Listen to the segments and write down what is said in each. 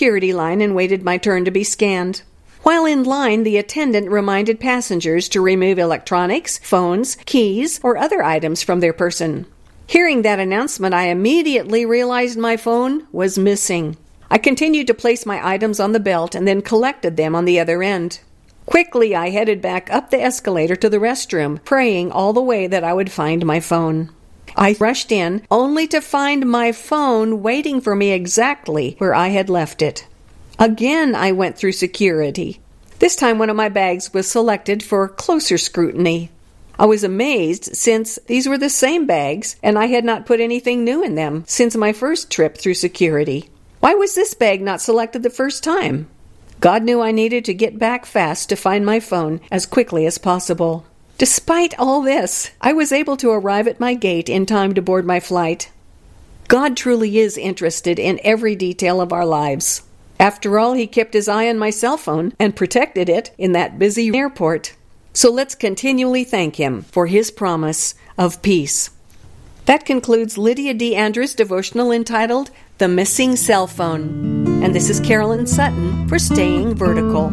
security line and waited my turn to be scanned. While in line, the attendant reminded passengers to remove electronics, phones, keys, or other items from their person. Hearing that announcement, I immediately realized my phone was missing. I continued to place my items on the belt and then collected them on the other end. Quickly, I headed back up the escalator to the restroom, praying all the way that I would find my phone. I rushed in, only to find my phone waiting for me exactly where I had left it. Again, I went through security. This time, one of my bags was selected for closer scrutiny. I was amazed since these were the same bags and I had not put anything new in them since my first trip through security. Why was this bag not selected the first time? God knew I needed to get back fast to find my phone as quickly as possible. Despite all this, I was able to arrive at my gate in time to board my flight. God truly is interested in every detail of our lives. After all, He kept His eye on my cell phone and protected it in that busy airport. So let's continually thank Him for His promise of peace. That concludes Lydia D. Andrus' devotional entitled The Missing Cell Phone. And this is Carolyn Sutton for Staying Vertical.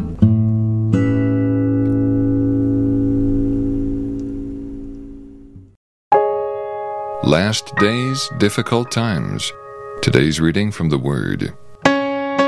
Last days, difficult times. Today's reading from the Word.